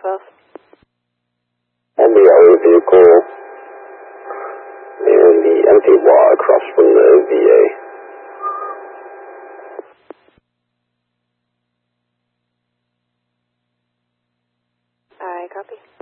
12. On the other vehicle in the empty lot across from the VA. I copy.